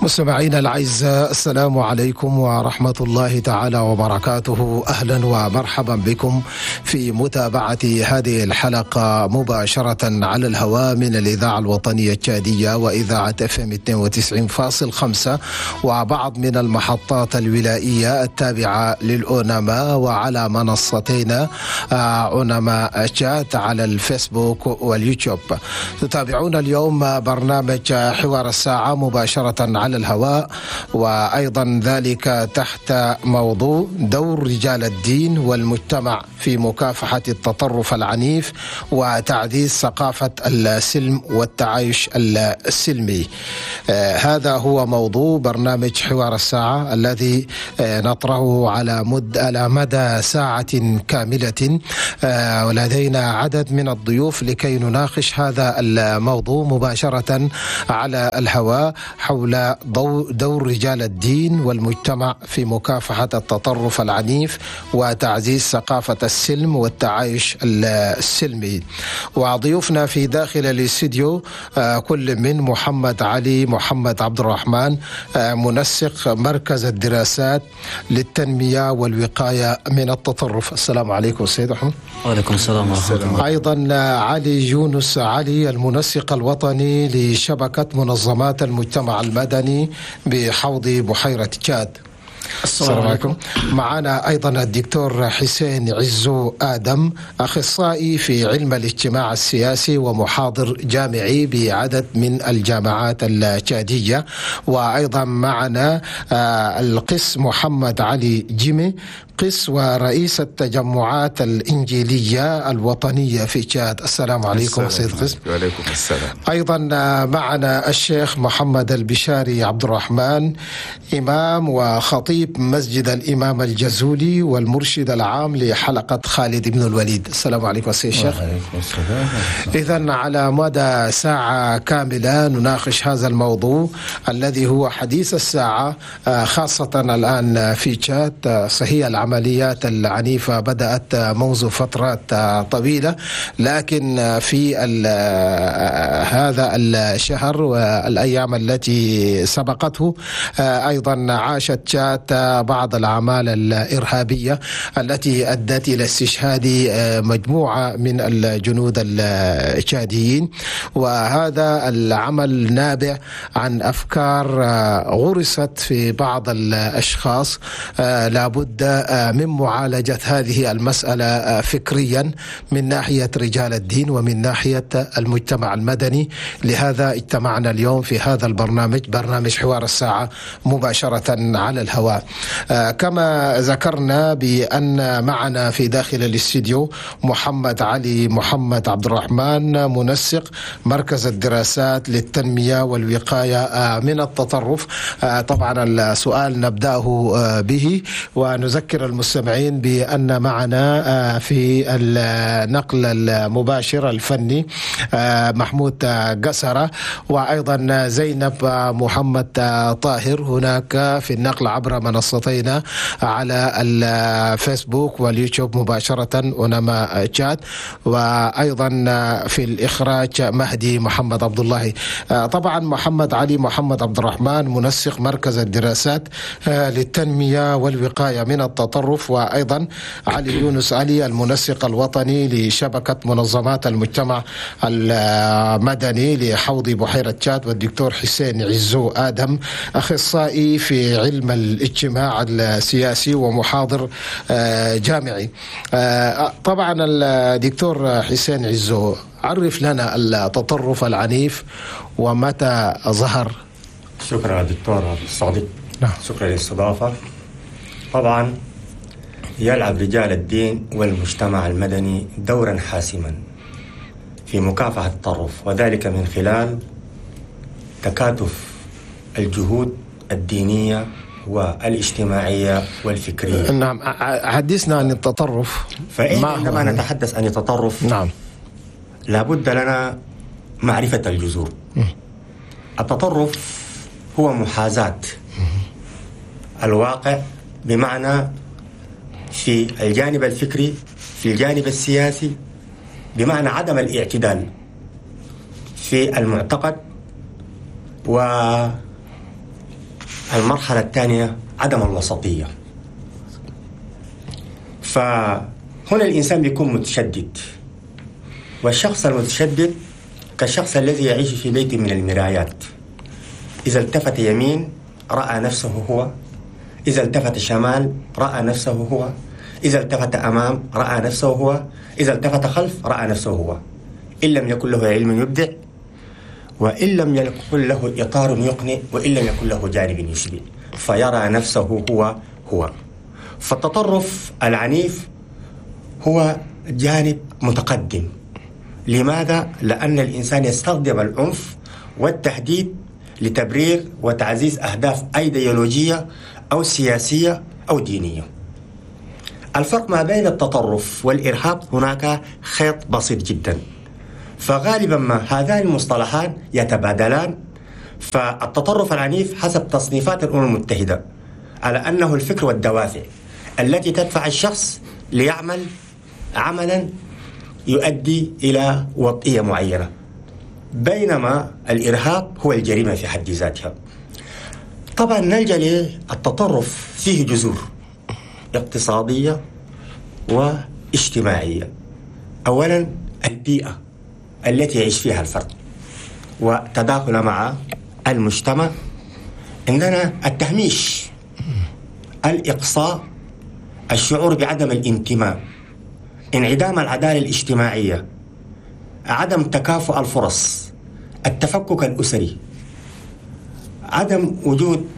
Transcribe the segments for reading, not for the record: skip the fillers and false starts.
مستمعينا الأعزاء، السلام عليكم ورحمة الله تعالى وبركاته. أهلا ومرحبا بكم في متابعة هذه الحلقة مباشرة على الهواء من الإذاعة الوطنية التشادية وإذاعة FM 92.5 وبعض من المحطات الولائية التابعة للأونما، وعلى منصتين أونما شات على الفيسبوك واليوتيوب. تتابعون اليوم برنامج حوار الساعة مباشرة على الهواء، وأيضا ذلك تحت موضوع دور رجال الدين والمجتمع في مكافحة التطرف العنيف وتعزيز ثقافة السلم والتعايش السلمي. هذا هو موضوع برنامج حوار الساعة الذي نطرحه على مدى ساعة كاملة، ولدينا عدد من الضيوف لكي نناقش هذا الموضوع مباشرة على الهواء حول دور رجال الدين والمجتمع في مكافحة التطرف العنيف وتعزيز ثقافة السلم والتعايش السلمي. وضيوفنا في داخل الاستديو كل من محمد علي محمد عبد الرحمن، منسق مركز الدراسات للتنمية والوقاية من التطرف. السلام عليكم سيد محمد. وعليكم السلام ورحمة الله. أيضا علي يونس علي، المنسق الوطني لشبكة منظمات المجتمع المدني بحوض بحيرة تشاد. السلام عليكم. معنا أيضا الدكتور حسين عزو آدم، أخصائي في علم الاجتماع السياسي ومحاضر جامعي بعدد من الجامعات التشادية. وأيضا معنا القس محمد علي جيمي، قس ورئيس التجمعات الإنجيلية الوطنية في تشاد. السلام عليكم سيد قس. وعليكم السلام. أيضا معنا الشيخ محمد البشاري عبد الرحمن، إمام وخطيب مسجد الإمام الجزولي والمرشد العام لحلقة خالد بن الوليد. السلام عليكم سيد الشيخ. وعليكم السلام. إذن على مدى ساعة كاملة نناقش هذا الموضوع الذي هو حديث الساعة، خاصة الآن في تشاد. صحيح العمليات العنيفة بدأت منذ فترات طويلة، لكن في هذا الشهر والأيام التي سبقته أيضا عاشت تشاد بعض الأعمال الإرهابية التي أدت إلى استشهاد مجموعة من الجنود التشاديين، وهذا العمل نابع عن أفكار غرست في بعض الأشخاص. لابد من معالجة هذه المسألة فكريا من ناحية رجال الدين ومن ناحية المجتمع المدني. لهذا اجتمعنا اليوم في هذا برنامج حوار الساعة مباشرة على الهواء. كما ذكرنا بأن معنا في داخل الاستديو محمد علي محمد عبد الرحمن، منسق مركز الدراسات للتنمية والوقاية من التطرف. طبعا السؤال نبدأه به، ونذكر المستمعين بأن معنا في النقل المباشر الفني محمود قسرة، وأيضا زينب محمد طاهر هناك في النقل عبر منصتين على الفيسبوك واليوتيوب مباشرة أونما شات، وأيضا في الإخراج مهدي محمد عبد الله. طبعا محمد علي محمد عبد الرحمن منسق مركز الدراسات للتنمية والوقاية من التطرف، وأيضا علي يونس علي المنسق الوطني لشبكة منظمات المجتمع المدني لحوض بحيرة تشاد، والدكتور حسين عزو آدم أخصائي في علم الاجتماع السياسي ومحاضر جامعي. طبعا الدكتور حسين عزو، عرف لنا التطرف العنيف ومتى ظهر. شكرا دكتور عبد الصادق. شكرا للاستضافة. طبعا يلعب رجال الدين والمجتمع المدني دورا حاسما في مكافحة التطرف، وذلك من خلال تكاتف الجهود الدينية والاجتماعية والفكرية. نعم، حدثنا عن التطرف. عندما نتحدث عن التطرف، نعم، لابد لنا معرفة الجذور. التطرف هو محاذاة الواقع، بمعنى في الجانب الفكري، في الجانب السياسي، بمعنى عدم الاعتدال في المعتقد المرحلة الثانية عدم الوسطية. فهنا الإنسان بيكون متشدد، والشخص المتشدد كالشخص الذي يعيش في بيت من المرايات، إذا التفت يمين رأى نفسه هو، إذا التفت شمال رأى نفسه هو، إذا التفت أمام رأى نفسه هو، إذا التفت خلف رأى نفسه هو. إن لم يكن له علم يبدع، وإن لم يكن له إطار يقنع، وإن لم يكن له جانب يشبه، فيرى نفسه هو. فالتطرف العنيف هو جانب متقدم. لماذا؟ لأن الإنسان يستخدم العنف والتهديد لتبرير وتعزيز أهداف أيديولوجية أو سياسية أو دينية. الفرق ما بين التطرف والإرهاب هناك خيط بسيط جدا، فغالبا ما هذان المصطلحان يتبادلان. فالتطرف العنيف حسب تصنيفات الأمم المتحدة على أنه الفكر والدوافع التي تدفع الشخص ليعمل عملا يؤدي إلى وضعية معينة، بينما الإرهاب هو الجريمة في حد ذاتها. طبعا نلجأ للتطرف فيه جذور اقتصادية واجتماعية. أولا البيئة التي يعيش فيها الفرد وتداخل مع المجتمع. عندنا التهميش، الإقصاء، الشعور بعدم الانتماء، انعدام العدالة الاجتماعية، عدم تكافؤ الفرص، التفكك الأسري، عدم وجود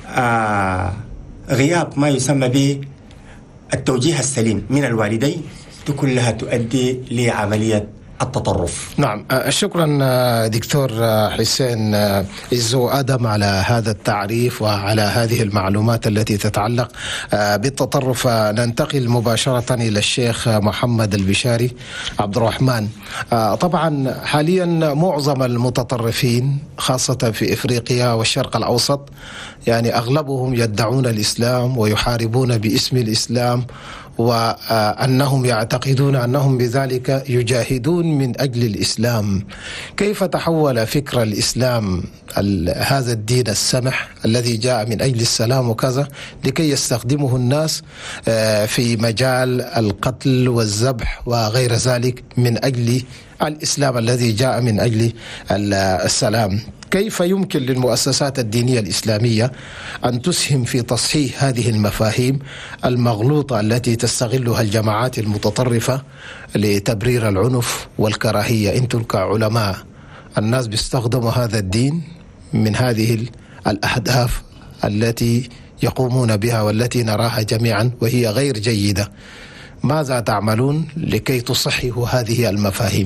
غياب ما يسمى به التوجيه السليم من الوالدين، كلها تؤدي لعملية التطرف. نعم، شكرا دكتور حسين إزو آدم على هذا التعريف وعلى هذه المعلومات التي تتعلق بالتطرف. ننتقل مباشرة إلى الشيخ محمد البشاري عبد الرحمن. طبعا حاليا معظم المتطرفين خاصة في إفريقيا والشرق الأوسط يعني أغلبهم يدعون الإسلام ويحاربون باسم الإسلام، وأنهم يعتقدون أنهم بذلك يجاهدون من أجل الإسلام. كيف تحول فكر الإسلام هذا الدين السمح الذي جاء من أجل السلام وكذا لكي يستخدمه الناس في مجال القتل والذبح وغير ذلك من أجل الإسلام الذي جاء من أجل السلام؟ كيف يمكن للمؤسسات الدينية الإسلامية أن تسهم في تصحيح هذه المفاهيم المغلوطة التي تستغلها الجماعات المتطرفة لتبرير العنف والكراهية؟ أنتم كعلماء، الناس بيستخدموا هذا الدين من هذه الأهداف التي يقومون بها والتي نراها جميعا وهي غير جيدة. ماذا تعملون لكي تصححوا هذه المفاهيم؟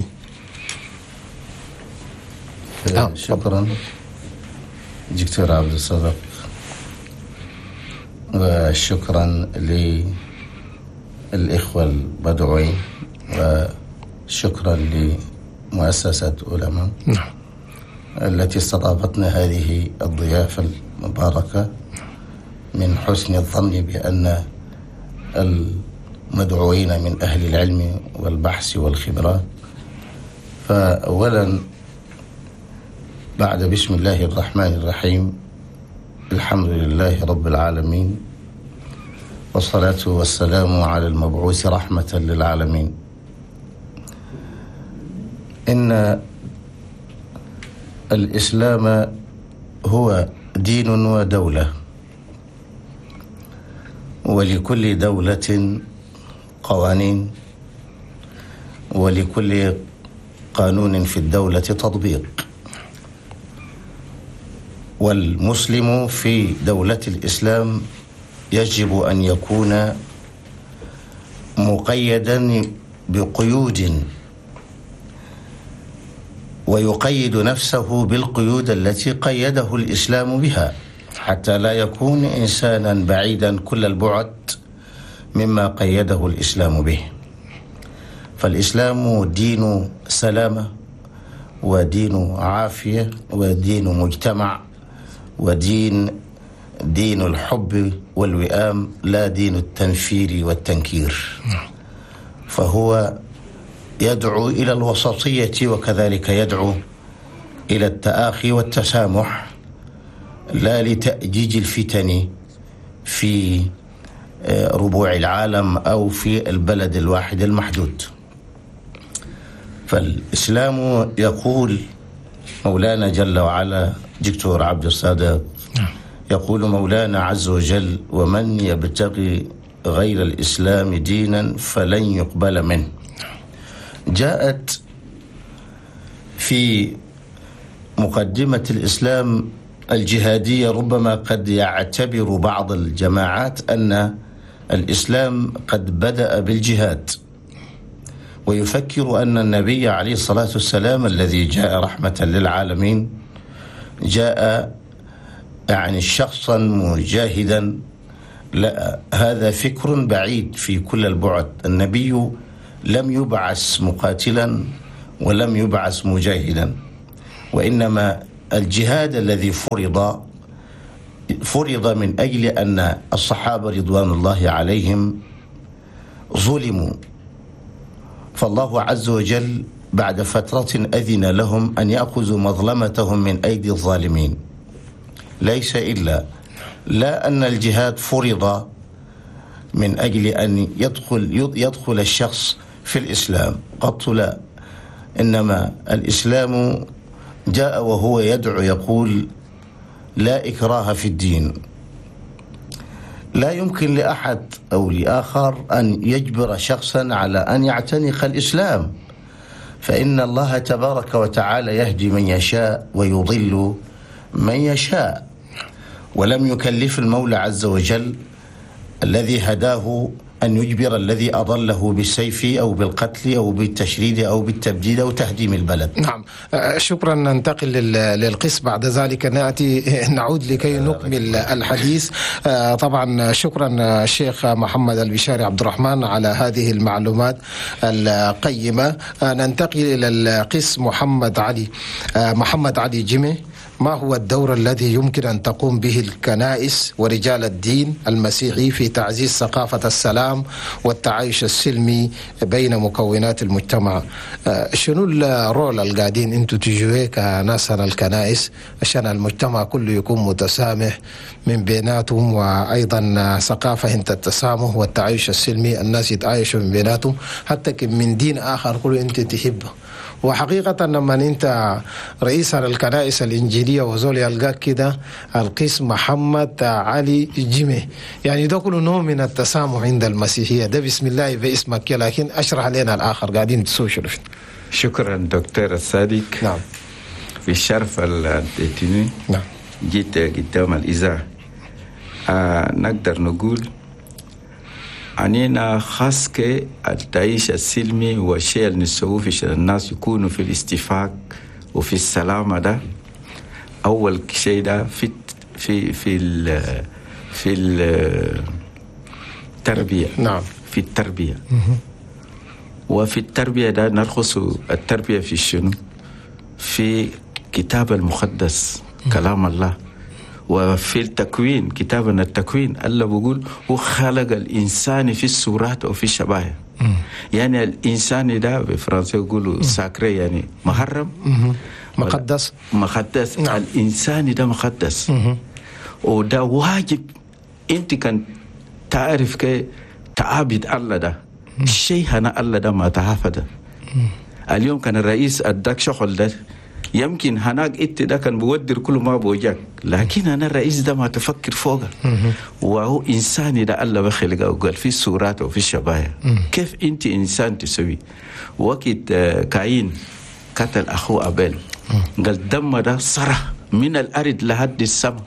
شكرا دكتور عبد الصادق، وشكرا للإخوة المدعوين، وشكرا لمؤسسة علماء التي استضافتنا هذه الضيافة المباركة. من حسن الظن بأن المدعوين من أهل العلم والبحث والخبرات. فأولا بعد بسم الله الرحمن الرحيم، الحمد لله رب العالمين، والصلاة والسلام على المبعوث رحمة للعالمين. إن الإسلام هو دين ودولة، ولكل دولة قوانين، ولكل قانون في الدولة تطبيق. والمسلم في دولة الإسلام يجب أن يكون مقيدا بقيود، ويقيد نفسه بالقيود التي قيده الإسلام بها، حتى لا يكون إنسانا بعيدا كل البعد مما قيده الإسلام به. فالإسلام دين سلامة، ودين عافية، ودين مجتمع، ودين الحب والوئام، لا دين التنفير والتنكير. فهو يدعو إلى الوسطية، وكذلك يدعو إلى التآخي والتسامح، لا لتأجيج الفتن في ربوع العالم أو في البلد الواحد المحدود. فالإسلام يقول مولانا جل وعلا دكتور عبد الصادق يقول مولانا عز وجل: ومن يبتغي غير الإسلام دينا فلن يقبل منه. جاءت في مقدمة الإسلام الجهادية، ربما قد يعتبر بعض الجماعات أن الإسلام قد بدأ بالجهاد، ويفكر أن النبي عليه الصلاة والسلام الذي جاء رحمة للعالمين جاء يعني شخصا مجاهدا. لا، هذا فكر بعيد في كل البعد. النبي لم يبعث مقاتلا ولم يبعث مجاهدا، وإنما الجهاد الذي فرض من أجل أن الصحابة رضوان الله عليهم ظلموا، فالله عز وجل بعد فترة أذن لهم أن يأخذوا مظلمتهم من أيدي الظالمين. ليس إلا لا أن الجهاد فرض من أجل أن يدخل الشخص في الإسلام، قط لا، إنما الإسلام جاء وهو يدعو يقول: لا إكراه في الدين. لا يمكن لأحد أو لآخر أن يجبر شخصا على أن يعتنق الإسلام، فإن الله تبارك وتعالى يهدي من يشاء ويضل من يشاء، ولم يكلف المولى عز وجل الذي هداه أن يجبر الذي أضله بالسيف أو بالقتل أو بالتشريد أو بالتبديد أو تهديم البلد. نعم، شكرا. ننتقل للقسم بعد ذلك نعود لكي نكمل الحديث. طبعا شكرا الشيخ محمد البشاري عبد الرحمن على هذه المعلومات القيمة. ننتقل إلى القسم محمد علي جيمي. ما هو الدور الذي يمكن أن تقوم به الكنائس ورجال الدين المسيحي في تعزيز ثقافة السلام والتعايش السلمي بين مكونات المجتمع؟ شنو الرول اللي قاعدين انتوا تجوه كناس الكنائس عشان المجتمع كله يكون متسامح من بيناتهم، وأيضا ثقافة انت التسامح والتعايش السلمي، الناس يتعايشوا من بيناتهم حتى من دين آخر كله انت تحبه؟ وحقيقة لما أنت رئيس الكنائس الإنجيلية وزول يلقاك كده القسم محمد علي جيمي، يعني ده كله نوع من التسامح عند المسيحية. ده بسم الله باسمك، لكن أشرح لنا الآخر قاعدين تسوي شنو. شكرا دكتور الصادق. نعم، في الشرف التي نعم جيت قدام الإذاعة. نقدر نقول عنينا خاص التعيش السلمي والشيء اللي نسويه في الناس يكونوا في الاستفاق وفي السلامة. ده أول شيء ده في التربية. نعم، في التربية. وفي التربية ده نرخص التربية في شنو؟ في كتاب المقدس كلام الله. وفي التكوين كتابنا التكوين الله بيقول وخلق الإنسان في الصورات وفي الشبه. يعني الإنسان ده بفرنسا يقولوا ساكري، يعني محرم، مقدس. نعم. الإنسان ده مقدس، وده واجب انت كان تعرف كي تعابد الله ده الشيء هنا الله ده ما تعافده. اليوم كان الرئيس اداك شغل ده، يمكن هناك انت ده كان بودر كل ما بوجاك، لكن انا الرئيس ده ما تفكر فوقه، وهو انساني ده الله بخلقه وقال في الصورات وفي الشبايا. كيف انت انسان تسوي؟ وقت كاين قتل اخوه ابيل، قال دم ده صرح من الارض لحد السماء.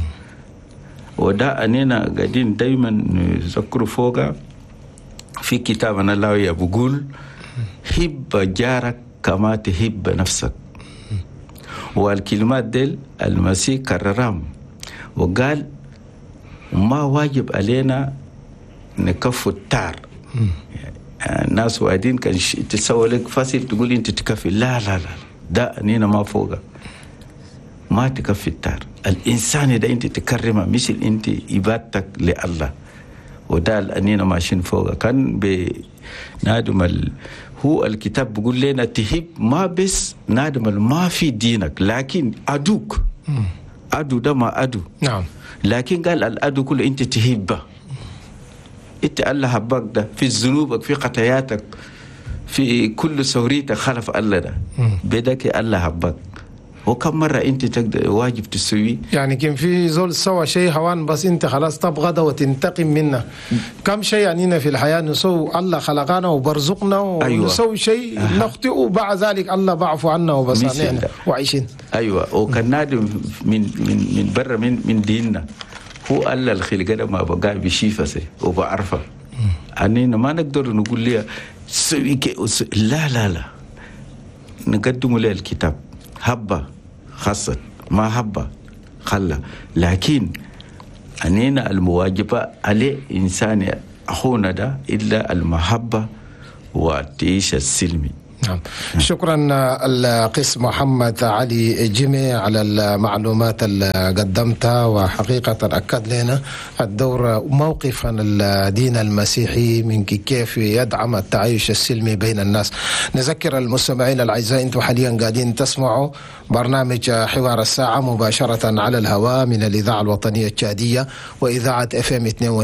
وده اننا قاعدين دايما نذكروا فوقه في كتابنا الله يقول حب جارك كما تحب نفسك. والكلمات ديل المسيح كررهم وقال ما واجب علينا نكفوا التار. الناس وادين كان تسوي لك فاصل تقول انت تكفي، لا لا لا، ده اننا ما فوقه، ما تكفي التار. الانسان ده انت تكرمه مش انت عبادتك لله، وده الانينا ماشيين فوقه. كان بنادم هو الكتاب بيقول لنا تحب ما بس نادم ما في دينك، لكن أدو ده ما أدو. نعم. لكن قال الأدو كله أنت تهبه، أنت الله حبك ده في ذنوبك، في خطاياتك، في كل سوريتك خلف الله ده بدك الله حبك. وكم مرة أنت تقدر واجب تسوي؟ يعني كان في زول سوى شيء هوان بس أنت خلاص تبغى ده وتنتقم منه. كم شيء يعني في الحياة نسوي الله خلقنا وبرزقنا ونسوي شيء نخطئ وبعد ذلك الله بعفو عنا وبصانعنا وعيشين. أيوة. وكان نادم من برا من ديننا، هو الله الخلق ده ما بقى بشيفة وبعرفه. أنينا ما نقدر نقول ليه سوي كي لا لا لا، نقدم له الكتاب هبة خاصة، ما هبة خلا. لكن أنينا المواجبة عليه إنسان أخونا ده إلا المحبة والتعيش السلمي. نعم. شكرا القس محمد علي جيمي على المعلومات اللي قدمتها، وحقيقة أكد لنا الدور موقفا الدين المسيحي من كيف يدعم التعايش السلمي بين الناس. نذكر المستمعين الأعزاء أنتم حاليا قاعدين تسمعوا برنامج حوار الساعة مباشرة على الهواء من الإذاعة الوطنية التشادية وإذاعة FM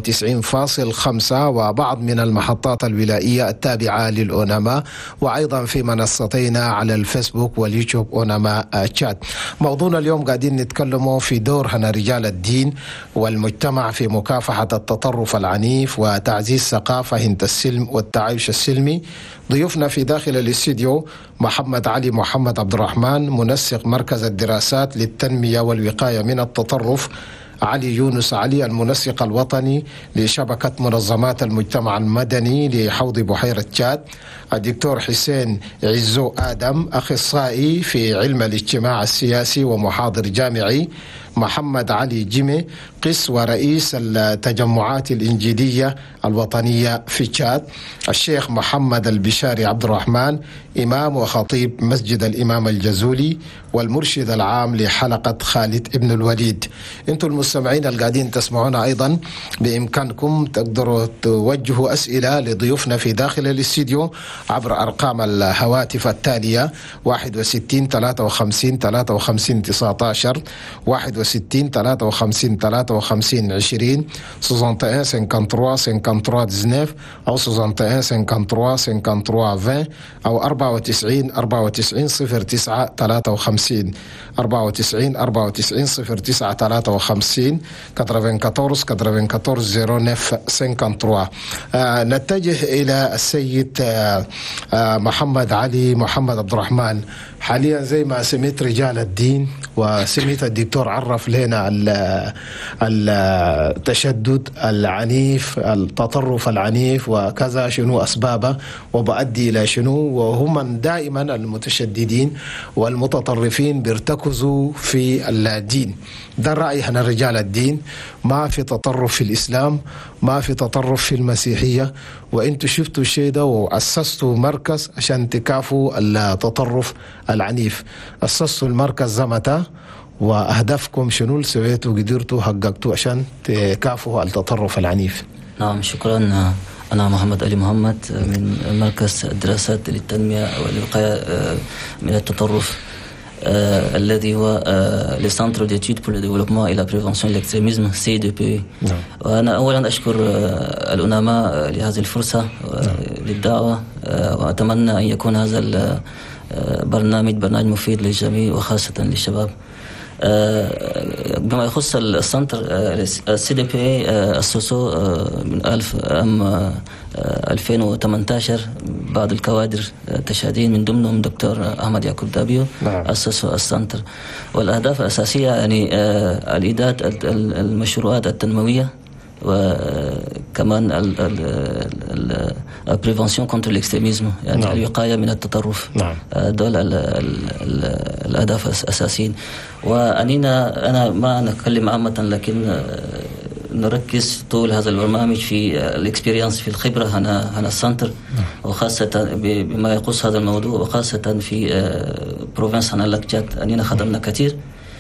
92.5 وبعض من المحطات الولائية التابعة للأوناما، وأيضا في منصتينا على الفيسبوك واليوتيوب أوناما تشاد. موضوعنا اليوم قاعدين نتكلموا في دورنا رجال الدين والمجتمع في مكافحة التطرف العنيف وتعزيز ثقافة السلم والتعايش السلمي. ضيوفنا في داخل الاستديو محمد علي محمد عبد الرحمن، منسق مركز الدراسات للتنمية والوقاية من التطرف، علي يونس علي، المنسق الوطني لشبكة منظمات المجتمع المدني لحوض بحيرة تشاد، الدكتور حسين عزو آدم، أخصائي في علم الاجتماع السياسي ومحاضر جامعي، محمد علي جيمي، قس ورئيس التجمعات الإنجيلية الوطنية في تشاد، الشيخ محمد البشاري عبد الرحمن، إمام وخطيب مسجد الإمام الجزولي والمرشد العام لحلقة خالد ابن الوليد. انتم المستمعين القاعدين تسمعونا أيضا بإمكانكم تقدروا توجهوا أسئلة لضيوفنا في داخل الاستديو عبر أرقام الهواتف التالية 61 53 53 19 61 53 53 20 61 53 53 19 أو 61 53 53 20 أو 94 94 09 53 94 94 09 53 94 94 09 53. نتجه إلى السيد محمد علي محمد عبد الرحمن. حاليا زي ما سميت رجال الدين وسميت الدكتور عرف لنا التشدد العنيف، التطرف العنيف وكذا شنو أسبابه وبؤدي إلى شنو، وهم دائما المتشددين والمتطرفين بيرتكزوا في الدين. ده رأي احنا رجال الدين، ما في تطرف في الإسلام، ما في تطرف في المسيحية، وانتوا شفتوا الشيء ده وأسستوا مركز عشان تكافوا التطرف العنيف. أسستوا المركز متى وأهدافكم شنو اللي سويتوا قدرتوا حققتوا عشان تكافوا التطرف العنيف؟ نعم شكرا. أنا محمد علي محمد من مركز الدراسات للتنمية والوقاية من التطرف الذي هو le Centre d'études pour le développement et la prévention de l'extrémisme CDPE. وأنا أولا أشكر الأوناما لهذه الفرصة للدعوة، وأتمنى أن يكون هذا برنامج مفيد للجميع وخاصة للشباب. بما يخص السنتر CDPE أسسه من 2018 بعض الكوادر تشادين من ضمنهم دكتور أحمد يعقوب دابيو. أسسوا السنتر، والأهداف الأساسية يعني الإيجاد المشروعات التنموية، وكمان البريفنسيون كونتر الاكستريميزم، يعني الوقاية من التطرف. دول الأهداف الأساسيين. أنا ما نتكلم عامة، لكن نركز طول هذا البرنامج في الاكسبيرينس، في الخبرة هنا السنتر، وخاصة بما يخص هذا الموضوع، وخاصة في بروفنس هنا لاكتشاد. أننا خدمنا كثير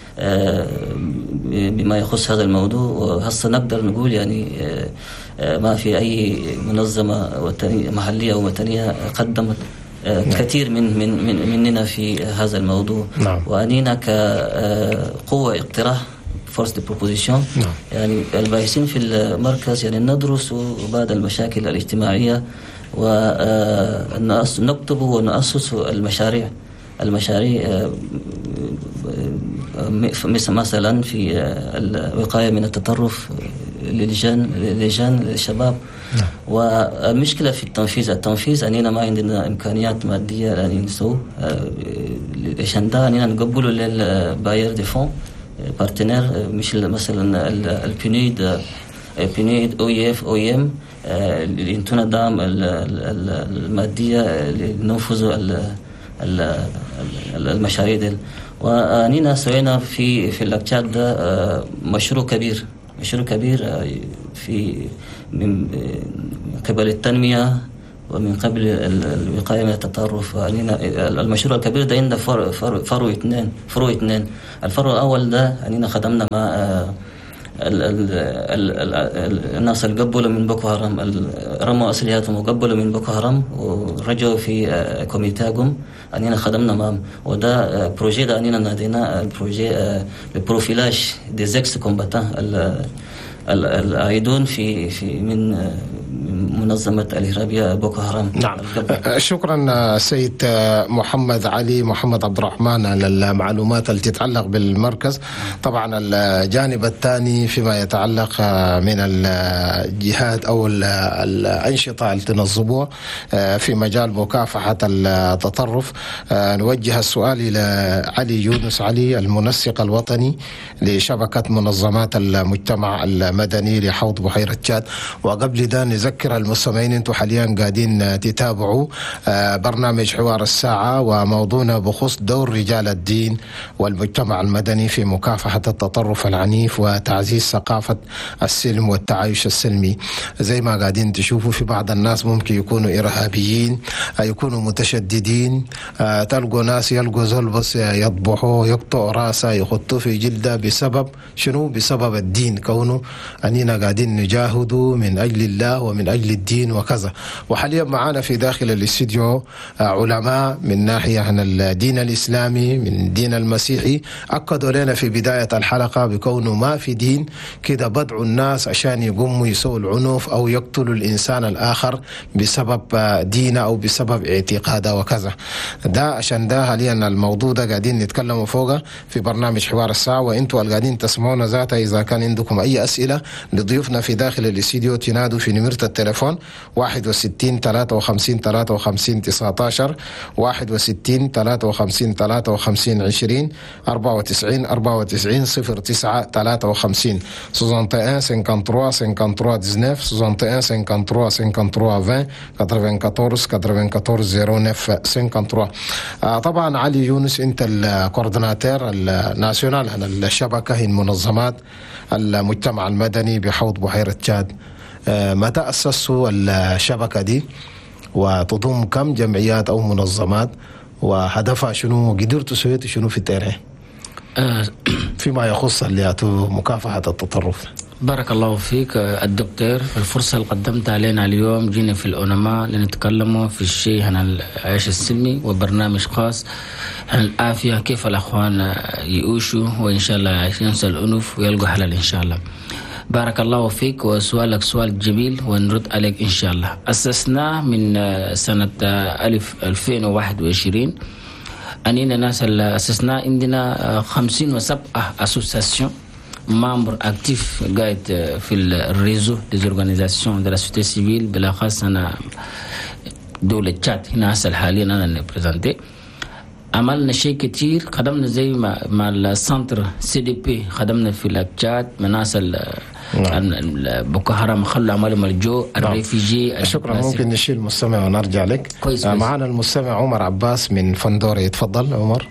بما يخص هذا الموضوع، وهسه نقدر نقول يعني ما في أي منظمة محلية ووطنية قدمت كثير مننا في هذا الموضوع. وأنينا كقوة اقتراح فورس دي بروبوزيشن. يعني الباحثين في المركز يعني ندرس بعض المشاكل الاجتماعية ونكتب ونأسس المشاريع مثلا في الوقاية من التطرف للجان الشباب. ومشكلة في التنفيذ أننا ما عندنا إمكانيات مادية أن نسوي عشان ده أننا نقبله للباير دي فون بارتنير مش مثلا البنيد OEF اللي ينتونا دعم المادية لننفذ المشاريع دي. وأننا سوينا في الأكتشات ده مشروع كبير في من قبل التنمية ومن قبل الوقاية من التطرف. المشروع الكبير ده عندنا فروع اثنين. الفرع الأول ده أننا خدمنا مع الناس اللي قبلوا من بوكو هرم، رموا أصلياتهم وقبلوا من بوكو هرم ورجعوا في كوميتاهم أننا خدمنا معهم. وده بروجي ده أننا نادينا بروجي بروفيلاج دي زكس كومباتان العائدون في من منظمة الإرهابية بوكو هرم. نعم. شكرا سيد محمد عبد الرحمن على المعلومات التي تتعلق بالمركز. طبعا الجانب الثاني فيما يتعلق من الجهات أو الأنشطة اللي تنظموها في مجال مكافحة التطرف، نوجه السؤال إلى علي يونس علي المنسق الوطني لشبكة منظمات المجتمع المدني لحوض بحيرة تشاد. وقبل ده نذكر المستمعين انتم حاليا قاعدين تتابعوا برنامج حوار الساعة، وموضوعنا بخصوص دور رجال الدين والمجتمع المدني في مكافحة التطرف العنيف وتعزيز ثقافة السلم والتعايش السلمي. زي ما قاعدين تشوفوا في بعض الناس ممكن يكونوا إرهابيين، يكونوا متشددين، تلقوا ناس يلقوا زول بس يطبحوا يقطعوا راسه يخطوا في جلده بسبب شنو؟ بسبب الدين، كونه أننا قاعدين نجاهدوا من أجل الله ومن أجل الدين وكذا. وحاليا معنا في داخل الاستديو علماء من ناحية عن الدين الإسلامي من الدين المسيحي، أكدوا لنا في بداية الحلقة بكونه ما في دين كده بدعوا الناس عشان يقوموا يسووا العنف أو يقتلوا الإنسان الآخر بسبب دينه أو بسبب اعتقاده وكذا. ده عشان ده حاليا الموضوع ده قاعدين نتكلموا فوقه في برنامج حوار الساعة، وانتوا اللي قاعدين تسمعونا ذاته إذا كان عندكم أي أسئلة لضيوفنا في داخل الاستديو تنادوا في نمرة التليفون 61 53 53 19 61 53 53 20 94 94 09 53 61 53 53 19 61 53 53 20 94 94 09 53. طبعا علي يونس انت الكورديناتور الناسيونال عن الشبكة المنظمات المجتمع المدني بحوض بحيرة تشاد. متى أسسوا الشبكة دي وتضم كم جمعيات أو منظمات وهدفها شنو؟ قدرتوا سويتوا شنو في التاريخ فيما يخص مكافحة التطرف؟ بارك الله فيك الدكتور. الفرصة اللي قدمتها علينا اليوم، جينا في الأونما لنتكلموا في الشيء عن العيش السلمي وبرنامج خاص عن العافية، كيف الأخوان يعيشوا وإن شاء الله ينسوا الأنف ويلقوا حلال إن شاء الله. بارك الله فيك، وسؤالك سؤال جميل ونرد عليك إن شاء الله. أسسناه من سنة 2021 أننا ناس أسسناه عندنا 57 أسوسياسيون membres actifs في الريزو des organisations de la société civile بالأخص أنا دولة تشاد هنا هسه حاليا أنا اللي بريزنتي. عملنا شيء كتير، خدمنا زي مع السنتر CDP، خدمنا في الأكتشات مناس بوكو هرم خلوا عملهم الجو الريفيجي. شكرا. ممكن نشيل المستمع ونرجع لك. كويس. معنا المستمع عمر عباس من فندورة، يتفضل عمر.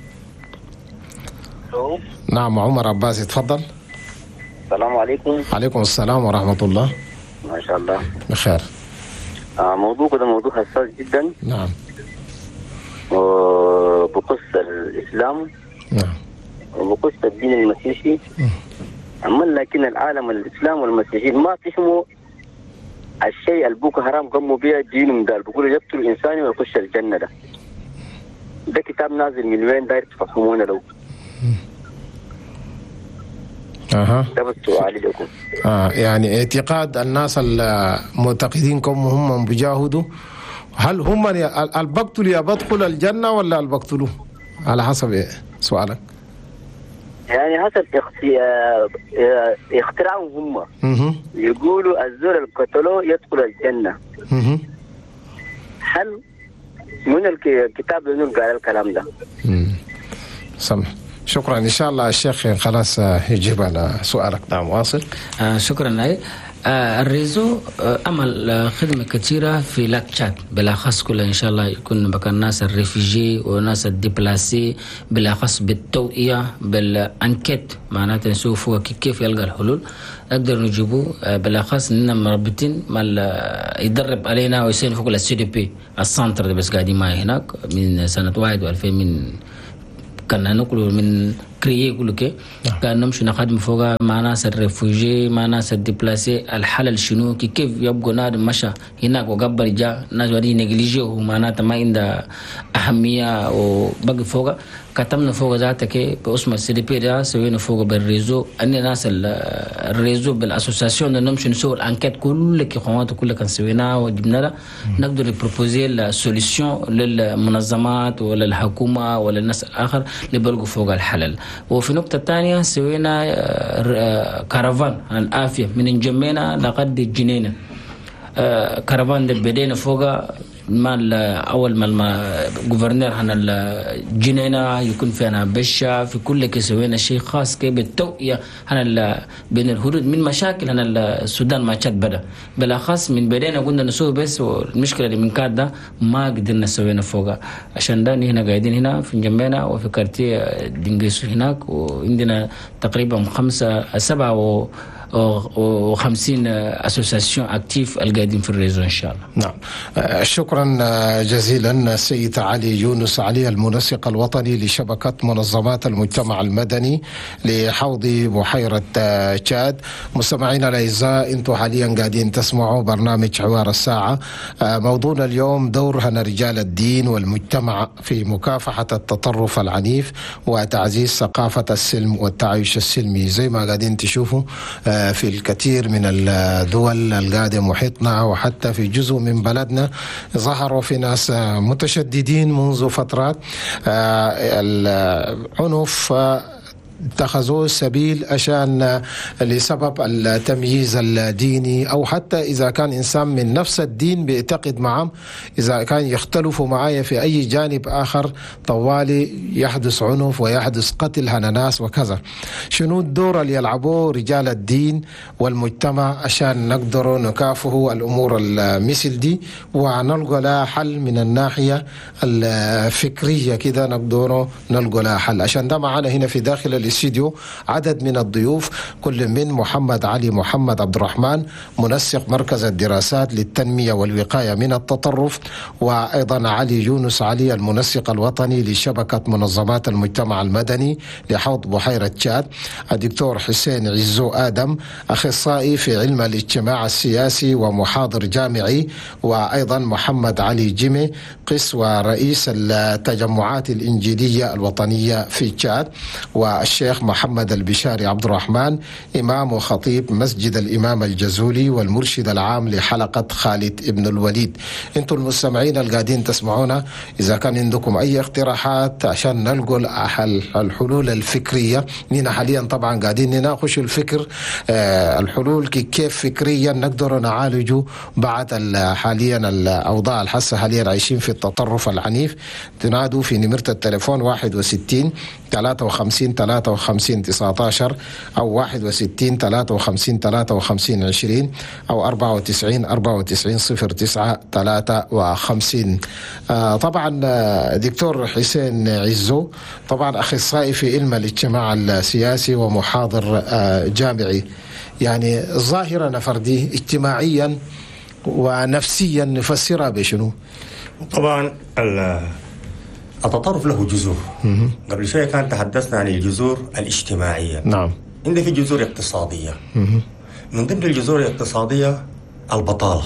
نعم عمر عباس يتفضل. السلام عليكم. عليكم السلام ورحمة الله. ما شاء الله بخير. موضوعكم ده موضوع حساس جدا. نعم. وبقص الإسلام. نعم. وبقص الدين المسيحي. أما لكن العالم الإسلام والمسيحيين ما فهموا الشيء البوكو حرام قاموا بيه دينهم ده، بيقولوا يقتل الإنسان ويخش الجنة. ده كتاب نازل من وين؟ داير تفهمونه لو. ده بس سؤالي لكم. يعني اعتقاد الناس المعتقدينكم هم بيجاهدوا، هل هم البقتل يدخل الجنة ولا البقتلوا؟ على حسب سؤالك. يعني حسب اختراعهم هم. يقولوا الزور القتلوه يدخل الجنة. هل من الكتاب اللي قال الكلام ده؟ سمح. شكرا. ان شاء الله الشيخ خلاص يجيب على سؤالك. نعم واصل. شكرا لك. الريزو عمل خدمة كثيرة في لاك تشاد بالأخص كلها إن شاء الله يكون بقى الناس الريفيجي والناس الدبلاسي بالأخص بالتوعية بالأنكت معناته نشوفوا كيف يلقى الحلول نقدر نجيبه بالأخص إننا مربطين ما يدرب علينا ويصير فوق السي دي بي السنتر بس قاعدين معي هناك من سنة 2000 من كنا نقول من كريه يقولوا كي كان نمشي نخدم فوق مع ناس الريفوجي مع ناس الدبلاسي الحلل شنو كيف يبقوا نادم مشى هناك وقبل جاء ناس ودي نجليجيه معناته ما عنده أهمية وبقي فوق كتمنا فوق ذاتك باسم السي دي بي ده سوينا فوق بالريزو أن ناس الريزو بالأسوسياسيون نمشي نسوي الأنكت كل كيخوات كل كان سويناه وجبنا له نقدر نبروبوزي السوليسيون للمنظمات ولا الحكومة ولا الناس الآخر اللي بلقوا فوق الحلل. وفي نقطة تانية سوينا كارفان عن الآفية من جمينا لقد جنينا كارفان ده بدينا فوق ما أول ما غوفرنر هنا الجنينة يكون فينا بشة في كل كي سوينا شيء خاص كي بالتوعية هنا بين الحدود من مشاكل هنا السودان ما شد بدأ بالأخص من بدينا قلنا نسوي بس والمشكلة اللي من كده ما قدرنا سوينا فوقها عشان ده هنا قاعدين هنا في جنبنا وفي كارتيه دينجيسو هناك وعندنا تقريبا 57 اسوسياسيون اكتيف القاعدين في الريزو ان شاء الله. نعم شكرا جزيلا السيد علي يونس علي المنسق الوطني لشبكة منظمات المجتمع المدني لحوض بحيرة تشاد. مستمعينا الاعزاء انتم حاليا قاعدين تسمعوا برنامج حوار الساعة. موضوعنا اليوم دور هنا رجال الدين والمجتمع في مكافحة التطرف العنيف وتعزيز ثقافة السلم والتعايش السلمي. زي ما قاعدين تشوفوا في الكثير من الدول القاعدة محيطنا وحتى في جزء من بلدنا ظهروا في ناس متشددين منذ فترات. العنف اتخذوا سبيل عشان لسبب التمييز الديني أو حتى إذا كان إنسان من نفس الدين بيعتقد معهم إذا كان يختلفوا معايا في أي جانب آخر طوالي يحدث عنف ويحدث قتل هناس وكذا. شنو الدور اللي يلعبوه رجال الدين والمجتمع عشان نقدروا نكافحوا الأمور المثل دي ونلقى لها حل من الناحية الفكرية كده نقدروا نلقى لها حل. عشان ده معنا هنا في داخل الاستديو عدد من الضيوف كل من محمد علي محمد عبد الرحمن منسق مركز الدراسات للتنمية والوقاية من التطرف وأيضا علي يونس علي المنسق الوطني لشبكة منظمات المجتمع المدني لحوض بحيرة تشاد. الدكتور حسين عزو آدم أخصائي في علم الاجتماع السياسي ومحاضر جامعي وأيضا محمد علي جيمي قس ورئيس التجمعات الإنجيلية الوطنية في تشاد والشيخ محمد البشاري عبد الرحمن إمام وخطيب مسجد الإمام الجزولي والمرشد العام لحلقة خالد ابن الوليد. انتم المستمعين القاعدين تسمعونا إذا كان عندكم أي اقتراحات عشان نلقوا الحلول الفكرية. نحن حاليا طبعا قاعدين نناقش الفكر الحلول كيف فكريا نقدر نعالجه بعد حاليا الأوضاع الحاسة حاليا عايشين في التطرف العنيف. تنادوا في نمرة التليفون 61 53 53 19 أو 61 53 53 20 أو 94 94 09 53. طبعا دكتور حسين عزو طبعا أخصائي في علم الاجتماع السياسي ومحاضر جامعي. يعني ظاهرة نفردي اجتماعيا ونفسيا نفسرها بشنو؟ طبعا التطرف له جذور. قبل شوية كان تحدثنا عن الجذور الاجتماعية. نعم. عندنا في جذور اقتصادية. من ضمن الجذور الاقتصادية البطالة،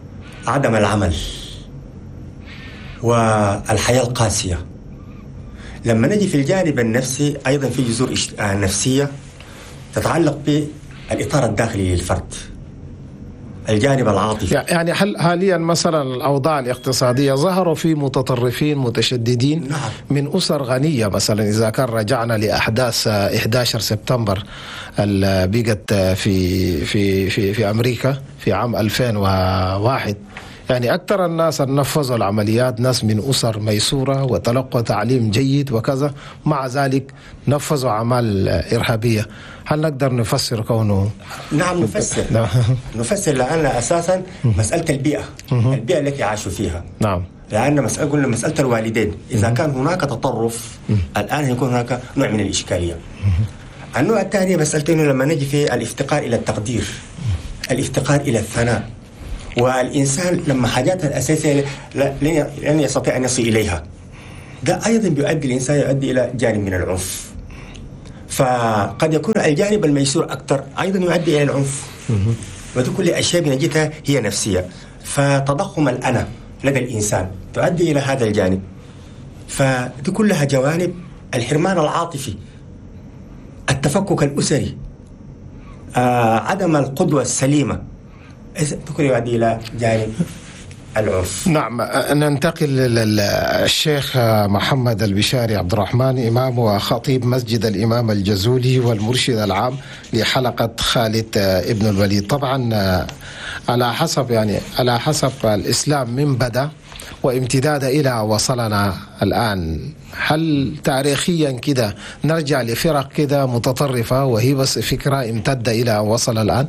عدم العمل، والحياة القاسية. لما نجي في الجانب النفسي أيضا في جذور نفسية تتعلق بالإطار الداخلي للفرد، الجانب العاطفي. يعني حاليا مثلا الأوضاع الاقتصادية ظهروا في متطرفين متشددين. نعم. من أسر غنية مثلا، إذا كان رجعنا لأحداث 11 سبتمبر اللي بقت في أمريكا في عام 2001، يعني أكثر الناس اللي نفذوا العمليات ناس من أسر ميسورة وتلقوا تعليم جيد وكذا، مع ذلك نفذوا أعمال إرهابية. هل نقدر نفسر كونه؟ نعم نفسر لأن أساسا مسألة البيئة التي عاشوا فيها. نعم. لأن قلنا مسألة الوالدين، إذا كان هناك تطرف الآن هيكون هناك نوع من الإشكالية. النوع الثاني مسألة إنه لما نجي في الافتقار إلى التقدير، الافتقار إلى الثناء، والإنسان لما حاجاته الأساسية لن يستطيع أن يصل إليها، ده أيضا بيؤدي الإنسان إلى جانب من العنف. فقد يكون الجانب الميسور أكثر أيضا يؤدي إلى العنف. ودي كل الأشياء بنجدها هي نفسية. فتضخم الأنا لدى الإنسان تؤدي إلى هذا الجانب. فدي كلها جوانب. الحرمان العاطفي، التفكك الأسري، عدم القدوة السليمة، تكون يؤدي إلى جانب العنف. نعم. ننتقل للشيخ محمد البشاري عبد الرحمن، إمام وخطيب مسجد الإمام الجزولي والمرشد العام لحلقة خالد ابن الوليد. طبعا على حسب الإسلام من بدأ وامتداد إلى وصلنا الآن، هل تاريخيا كده نرجع لفرق كده متطرفة وهي بس فكرة امتد إلى وصل الآن؟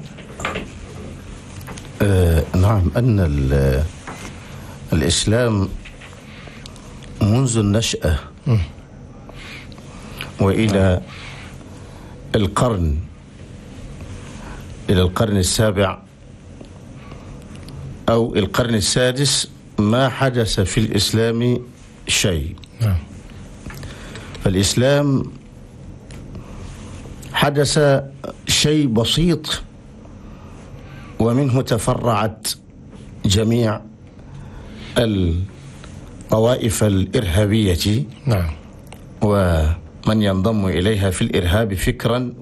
نعم، أن الإسلام منذ النشأة وإلى القرن السابع أو القرن السادس ما حدث في الإسلام شيء. فالإسلام حدث شيء بسيط ومنه تفرعت جميع الطوائف الإرهابية. نعم. ومن ينضم إليها في الإرهاب فكرا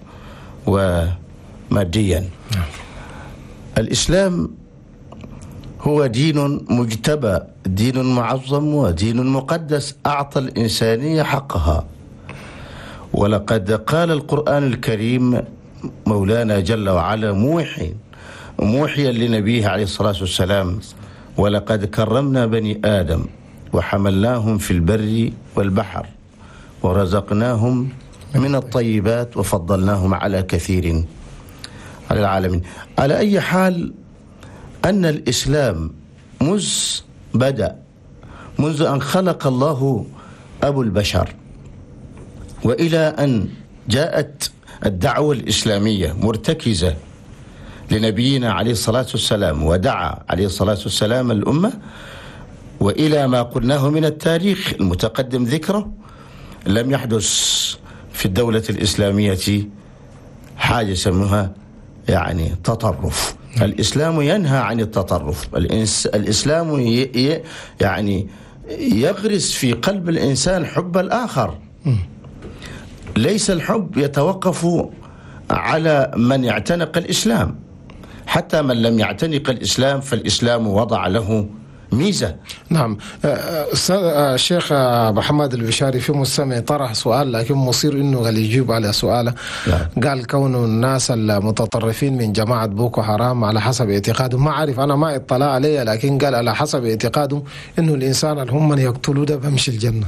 وماديا. نعم. الإسلام هو دين مجتبى، دين معظم ودين مقدس، أعطى الإنسانية حقها. ولقد قال القرآن الكريم مولانا جل وعلا موحيا لنبيه عليه الصلاة والسلام: ولقد كرمنا بني آدم وحملناهم في البر والبحر ورزقناهم من الطيبات وفضلناهم على كثير على العالمين. على أي حال، أن الإسلام منذ أن خلق الله أبو البشر وإلى أن جاءت الدعوة الإسلامية مرتكزة لنبينا عليه الصلاة والسلام ودعا عليه الصلاة والسلام الأمة، وإلى ما قلناه من التاريخ المتقدم ذكره، لم يحدث في الدولة الإسلامية حاجة يسموها يعني تطرف. الإسلام ينهى عن التطرف. الإسلام يعني يغرس في قلب الإنسان حب الآخر. ليس الحب يتوقف على من يعتنق الإسلام، حتى من لم يعتنق الإسلام فالإسلام وضع له ميزة. نعم. الشيخ محمد البشاري في مستمع طرح سؤال لكن مصير إنه قال يجيب على سؤاله. قال كون الناس المتطرفين من جماعة بوكو حرام على حسب اعتقادهم، ما أعرف أنا ما اطلع عليه، لكن قال على حسب اعتقادهم إنه الإنسان اللي هم يقتلوا ده بمشي الجنة.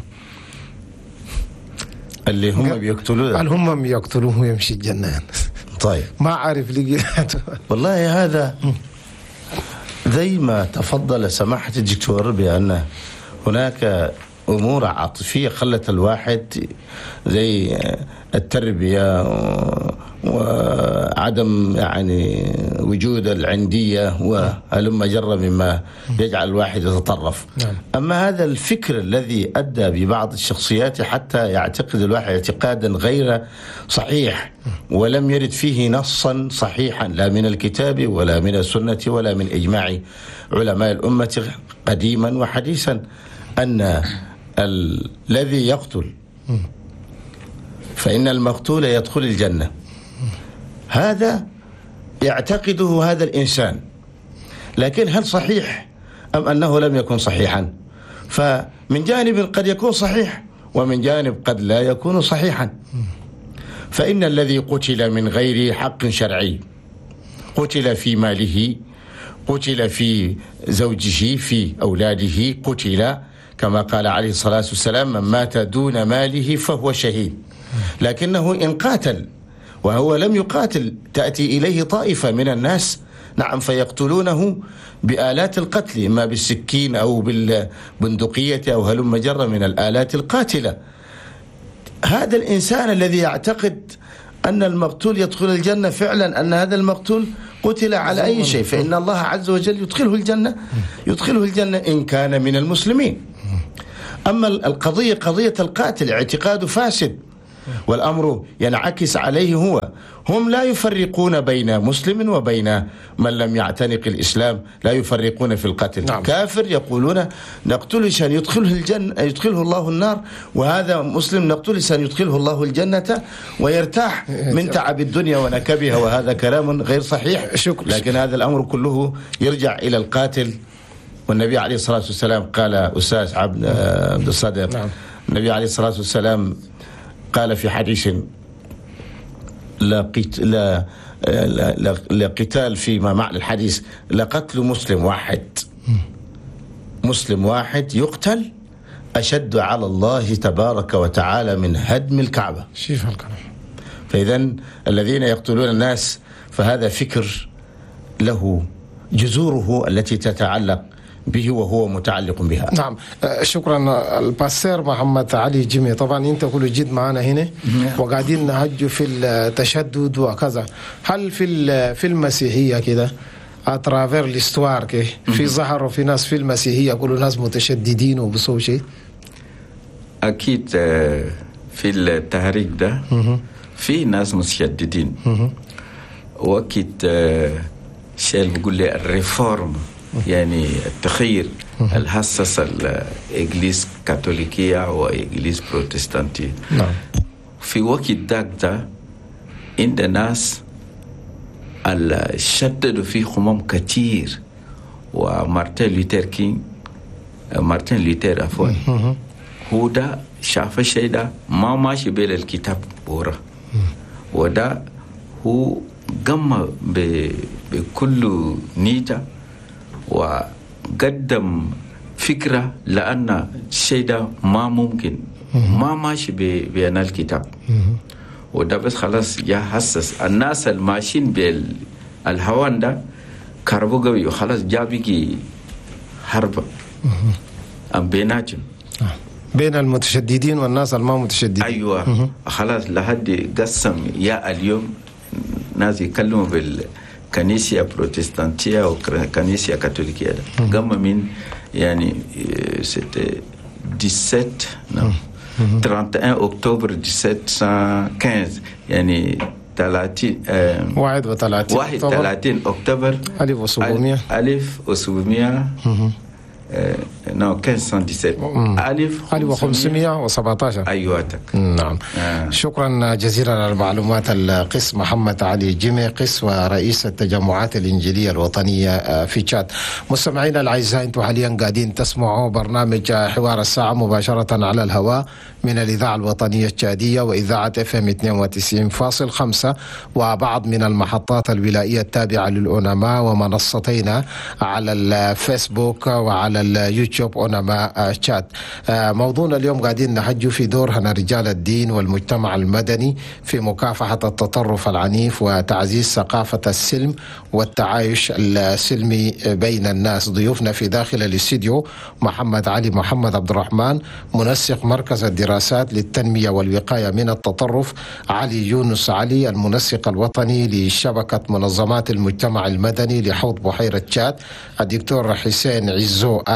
اللي هم بيقتلوه ده هم بيقتلوه ويمشي الجنة يعني. طيب، ما أعرف ليه. والله هذا زي ما تفضل سماحة الدكتور بأن هناك أمور عاطفية خلت الواحد زي التربية وعدم يعني وجود العندية وهلم جرى مما يجعل الواحد يتطرف. أما هذا الفكر الذي أدى ببعض الشخصيات حتى يعتقد الواحد اعتقادا غير صحيح ولم يرد فيه نصا صحيحا لا من الكتاب ولا من السنة ولا من إجماع علماء الأمة قديما وحديثا، أن الذي يقتل فإن المقتول يدخل الجنة. هذا يعتقده هذا الإنسان، لكن هل صحيح أم أنه لم يكن صحيحا؟ فمن جانب قد يكون صحيح، ومن جانب قد لا يكون صحيحا. فإن الذي قتل من غير حق شرعي، قتل في ماله، قتل في زوجه، في أولاده، قتل كما قال عليه الصلاة والسلام: من مات دون ماله فهو شهيد. لكنه إن قاتل وهو لم يقاتل تأتي إليه طائفة من الناس، نعم، فيقتلونه بآلات القتل، إما بالسكين أو بالبندقية أو هلم جرة من الآلات القاتلة. هذا الإنسان الذي يعتقد أن المقتول يدخل الجنة، فعلا أن هذا المقتول قتل على أي شيء، فإن الله عز وجل يدخله الجنة إن كان من المسلمين. أما القضية قضية القاتل اعتقاده فاسد، والأمر ينعكس عليه هم لا يفرقون بين مسلم وبين من لم يعتنق الإسلام، لا يفرقون في القتل. نعم. كافر يقولون نقتل عشان يدخله الله النار، وهذا مسلم نقتل عشان يدخله الله الجنة ويرتاح من تعب الدنيا ونكبها، وهذا كلام غير صحيح. لكن هذا الأمر كله يرجع إلى القاتل. والنبي عليه الصلاة والسلام قال، أستاذ عبد الصادق، نعم. النبي عليه الصلاة والسلام قال في حديث: لا قتال، فيما معنى الحديث: لقتل مسلم واحد يقتل أشد على الله تبارك وتعالى من هدم الكعبة. فإذا الذين يقتلون الناس فهذا فكر له جذوره التي تتعلق به وهو متعلق بها. نعم، شكرا الباستر محمد علي جيمي. طبعا انت كل جد معنا هنا وقاعدين نهج في التشدد وكذا. هل في المسيحية كده اترافير الاستوار في ظهر في ناس في المسيحية كل ناس متشددين وبصوا شيء؟ أكيد في التحريك ده في ناس متشددين، وأكيد شيء بيقول لي الريفورم، يعني التخير الحساس الإجليس كاثوليكية وإجليس بروتستانتية. نعم. في وقت ده عند ناس شددوا في خمام كثير، ومارتين لوتر عفوا هو ده شاف الشيء ده ما ماشي بين الكتاب بورا، وده هو قام بكل نيته وقدم فكرة، لأن الشيء ده ما ممكن ما ماشي بين الكتاب، وده بس خلاص يحسس الناس الماشيين بالهوان ده كربو قوي، وخلاص جابيكي حرب بيناتهم، بين المتشددين والناس الما متشددين. أيوة. خلاص لحد قسم يا اليوم ناس يكلموا بالكنيسة بروتستانتية وكنيسة كاثوليكية. قام من يعني 31 أكتوبر 1715، يعني 31 أكتوبر 1700 1517. أيوة. نعم. شكرا جزيلا على المعلومات القس محمد علي جيمي، قس ورئيس التجمعات الإنجيلية الوطنية في تشاد. مستمعينا الأعزاء، انتم حاليا قاعدين تسمعوا برنامج حوار الساعة مباشرة على الهواء من الإذاعة الوطنية التشادية وإذاعة FM 92.5 وبعض من المحطات الولائية التابعة للأونما، ومنصتين على الفيسبوك وعلى اليوتيوب أونما تشاد. موضوعنا اليوم قاعدين نحج في دورنا رجال الدين والمجتمع المدني في مكافحة التطرف العنيف وتعزيز ثقافة السلم والتعايش السلمي بين الناس. ضيوفنا في داخل الاستديو محمد علي محمد عبد الرحمن، منسق مركز الدراسات للتنمية والوقاية من التطرف، علي يونس علي، المنسق الوطني لشبكة منظمات المجتمع المدني لحوض بحيرة تشاد، الدكتور حسين عزو آدم،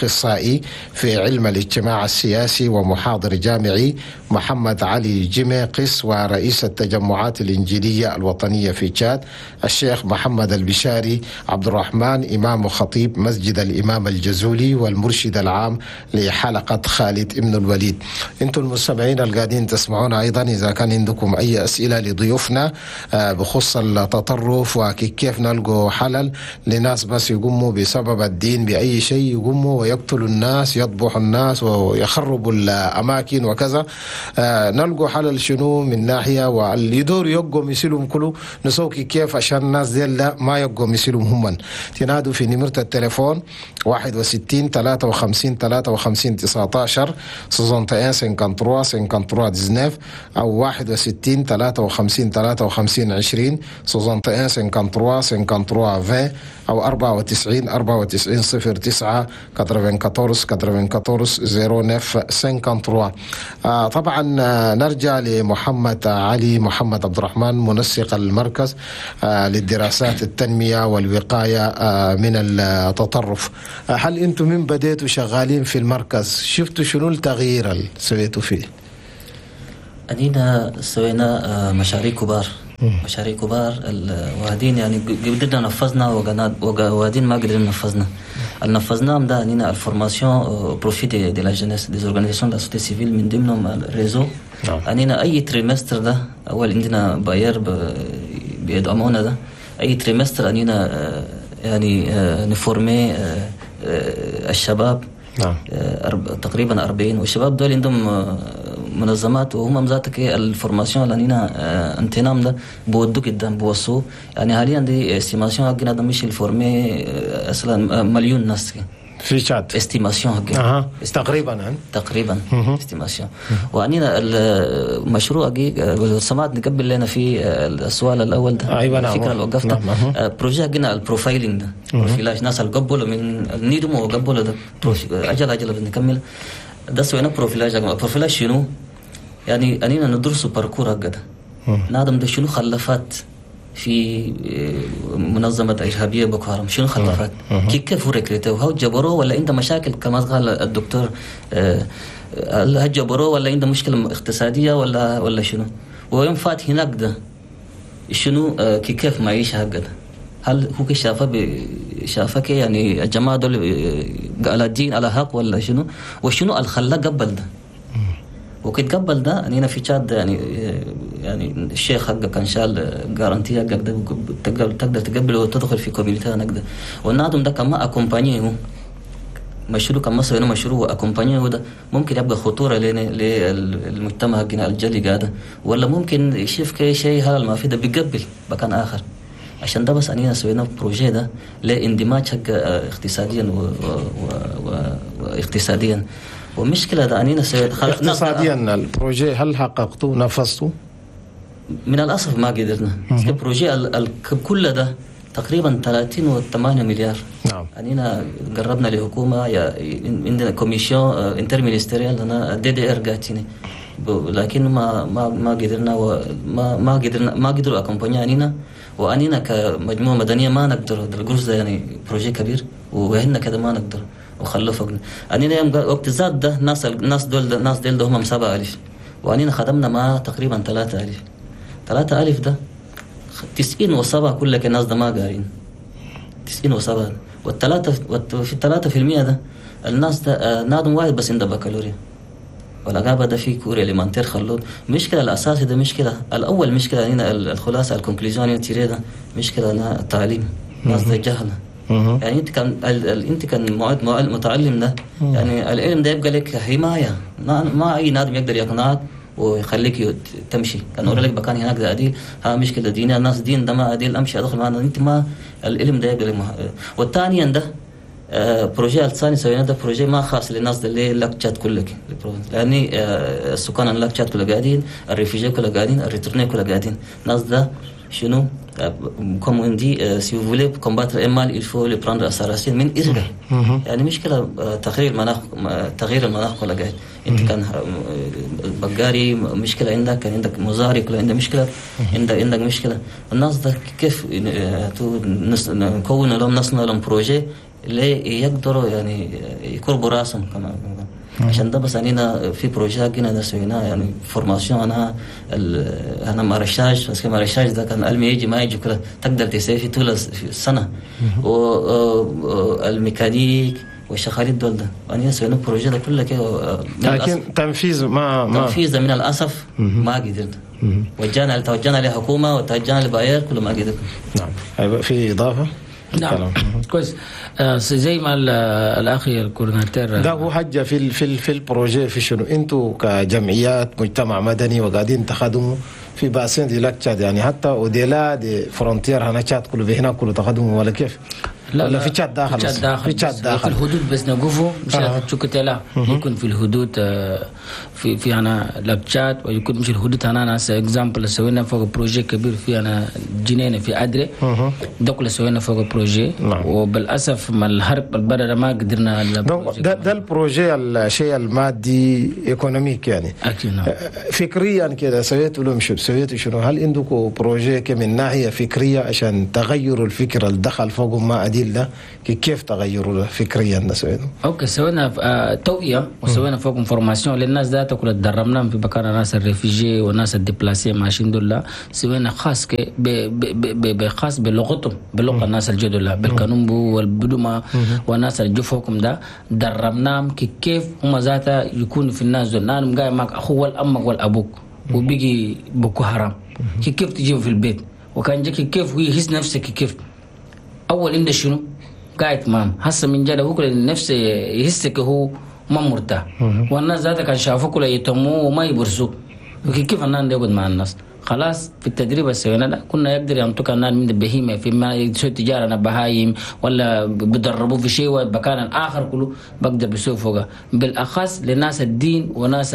الأخصائي في علم الاجتماع السياسي ومحاضر جامعي محمد علي جميقس، ورئيس التجمعات الإنجيلية الوطنية في تشاد الشيخ محمد البشاري عبد الرحمن، إمام وخطيب مسجد الإمام الجزولي والمرشد العام لحلقة خالد ابن الوليد. انتم المستمعين القاعدين تسمعون أيضا إذا كان عندكم أي أسئلة لضيوفنا بخصوص التطرف وكيف نلقوا حلل لناس بس يقوموا بسبب الدين بأي شيء، يقوموا ويقتلوا الناس، يذبحوا الناس ويخربوا الأماكن وكذا، نلقوا حلل شنو من ناحية، واللي يدور يقوم يسلهم كله نسوكي كيف عشان الناس دي ما يقوم يسلهم هم. تنادوا في نمرة التليفون 61 53 53 19 61 53 53 19 أو 61 53 53 20 61 53 53 20 أو 94 94 09 94 94 09 53. طبعا نرجع لمحمد علي محمد عبد الرحمن، منسق المركز للدراسات التنمية والوقاية من التطرف. هل أنتم من بديتوا شغالين في المركز شفتوا شنو التغيير اللي سويتوا فيه؟ أنينا سوينا مشاريع كبار وهدين يعني قدرنا نفذنا وهدين ما قدرنا نفذنا. نفذناهم ده أنينا الفورماسيون بروفي دي لا جينيس دي اورغانيزاسيون دو لا سوسيتي سيفيل، من ضمنهم الريزو. أنينا أي تريمستر ده أول عندنا باير بيدعمونا، ده أي تريمستر أنينا يعني نفورمي الشباب تقريبا 40، والشباب دول عندهم منظمات وهم ذاتك الفورماسيون لانينا انتنام ده بودو قدام بوصو. يعني حاليا دي استيماسيون حقنا ده مش الفورمي اصلا مليون ناس في تشاد استيماسيون حقنا تقريبا استيماسيون. وانينا المشروع سمعت نقبل لنا في السؤال الاول ده الفكره اللي وقفتها بروجي حقنا البروفايلينج ده بروفيلاج ناس اللي قبلوا من النيدم وقبلوا ده عجله بنكمل ده سوينا بروفيلاج شنو يعني أنينا ندرسوا باركور هكذا نادم ده شنو خلفات في منظمة إرهابية بوكو هرم، شنو خلفات كيف هو ريكريتوه، هو جبروه ولا عنده مشاكل كما قال الدكتور هل جبروه ولا عنده مشكلة اقتصادية ولا شنو، ويوم فات هناك ده شنو كيف معيش هكذا، هل هو شافك يعني الجماعة دول على الدين على حق ولا شنو، وشنو الخلا قبل ده وكيت قبل ده أنينا في تشاد يعني الشيخ حقك كان شال جارانتي حقك ده تقدر تقبل وتدخل في كوميونيتي هناك ده، والنادم ده كما أكومبانيه مشروع كما سوينا مشروع أكومبانيه ده ممكن يبقى خطورة للمجتمع حقنا الجلي قاعدة، ولا ممكن يشوف كي شيء هذا ما في ده بيقبل مكان آخر. عشان ده بس أنينا سوينا بروجي ده لاندماج حق اقتصاديا واقتصاديا. ومشكلة ده أنينا اقتصاديا البروجي هل حققتوا نفذتوا؟ من الأسف ما قدرنا. البروجي كل ده تقريبا 38 مليار. نعم. أنينا قربنا لحكومة عندنا كوميسيون انترمينستيريال أنا DDR قاتيني، لكن ما قدرنا ما قدروا أكمبانيا أنينا، وأنينا كمجموعة مدنية ما نقدر الجزء ده يعني بروجي كبير وهنا كده ما نقدر وخلفنا. أنينا يوم وقت الزاد ده ناس دول ده هم 7000 وأنينا خدمنا ما تقريبا 3000 ده 90 وصبا كل الناس ده ما قارين 90 وصبا في 3% ده الناس ده نادم واحد بس عنده بكالوريا والأجابة ده في كوري لمنطقة خلود. مشكلة الأساسية ده مشكلة الأول مشكلة هنا الخلاصة الكونكليزيون تيري ده مشكلة التعليم ناس ده جهلة. يعني انت كان متعلم ده يعني العلم ده يبقى لك حماية، ما أي نادم يقدر يقنعك ويخليك تمشي. كان أقول لك بكان هناك ده أديل ها مشكلة دينية الناس دين ده ما أديل أمشي أدخل معنا أنت ما العلم ده يبقى لك والثانيا ده بروجي الثاني سوينا ده بروجي ما خاص للناس ده اللي لاكتشات كلك يعني السكان اللاكتشات كلها قاعدين، الريفيجي كلها قاعدين، الريتورني كلها قاعدين. ناس ده شنو comme on dit si vous voulez combattre un mal il faut le prendre à sa racine من إرجع. يعني مشكلة تغيير المناخ كلها قاعد. أنت كان بقاري مشكلة عندك، كان عندك مزاري كله عنده مشكلة، عندك مشكلة. الناس ده كيف نكون لهم نصنع لهم بروجي اللي يقدروا يعني يكربوا راسهم كمان. عشان ده بس أنينا في بروجي كنا نسوينا يعني فورماسيون أنا مارشاج، بس مارشاج ده كان علمي يجي ما يجي كده تقدر تسوي في طول السنة، والميكانيك والشغالين دول ده أنا سوينا بروجي ده كله كده، لكن تنفيذ تنفيذ من الأسف ما قدرت. توجهنا للحكومة وتوجهنا لباير كله ما قدرت. نعم. هيبقى في إضافة؟ نعم كويس. زي ما الاخي الكورناتير ده هو حاجه في البروجي في شنو انتوا كجمعيات مجتمع مدني وقاعدين تخدموا في باسين دي لاكتشات يعني حتى وديلا دي فرونتير هنا تشات كله بهنا كله تخدموا ولا كيف؟ لا في تشات داخل في الحدود بس نقفوا مش تشوكتلا يكون في الحدود في انا لاكتشات ويكون مش الحدود هنا ناس اكزامبل سوينا فوق بروجي كبير في انا جنينه في ادري ده كله سوينا فوق بروجي وبالاسف ما الحرب البلد ما قدرنا ده البروجي الشيء المادي ايكونوميك يعني اكيد. نعم. فكريا كده سويتوا لهم شو سويتوا شنو؟ هل عندكم بروجي من ناحيه فكريه عشان تغيروا الفكره اللي دخل فوقهم ما أديل ده كيف تغيروا فكريا نسوينا؟ اوكي سوينا توعيه وسوينا فوقهم فورماسيون للناس ذاتها كلها تدربناهم في بكره ناس الريفيجي والناس الدبلاسيه ماشيين دول سوينا خاص خاص بلغتهم باللغه الناس الجدول بالكانومبو والبدوما والناس اللي جو فوقهم ده دربناهم كيف هم ذاتها يكونوا في الناس دول. انا قاعد معك اخوه والامك والابوك وبيجي بوكو حرام كيف تجيبه في البيت وكان جاك كيف ويحس نفسك كيف اول عنده شنو قاعد مام هسه من جد هو كل نفسه يحسك هو ما مرتاح والناس ذاتها كان شافوا كل يتموا وما يبرسوا كيف الناس يقعد مع الناس خلاص في التدريب السوينا ده كنا يقدر ينطق الناس من البهيمه في ما يسوي تجاره انا بهايم ولا بدربوا في شيء وبكان اخر كله بقدر بسوي فوقه بالاخص لناس الدين وناس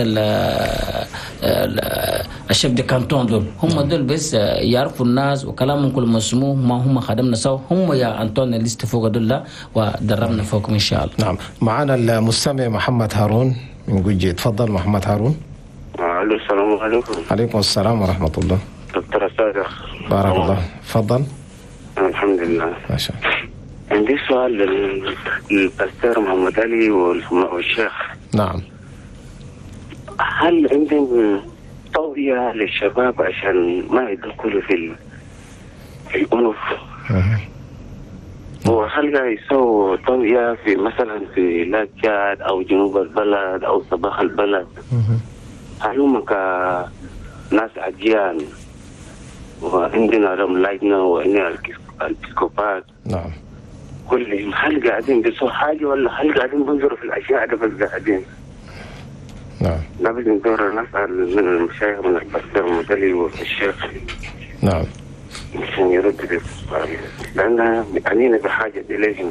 الشعب دي كانتون دول هم دول بس يعرفوا الناس وكلامهم كله مسموع ما هم خدمنا سوا هم يا انطون اللي فوق دول ودربنا فوقهم ان شاء الله. نعم معنا المستمع محمد هارون من جوجي. تفضل محمد هارون. السلام عليكم. عليكم السلام ورحمة الله. دكتور صادق. بارك الله. تفضل. الحمد لله. ما شاء الله. عندي سؤال للباستر محمد علي والشيخ. نعم. هل عندهم توعية للشباب عشان ما يدخلوا في الأنف؟ وهل يسووا توعية في مثلا في لاجات أو جنوب البلد أو صباح البلد؟ هل هم كناس أجيال وعندنا رم لجنة وعندنا البسكوبات؟ نعم. كلهم هل قاعدين بيسووا حاجة ولا هل قاعدين بينظروا في الأشياء ده بس قاعدين؟ نعم. لابد ندور نسأل من المشايخ من الباستر المدلي والشيخ. نعم. عشان يرد بالسؤال لأننا معنينا بحاجة إليهم.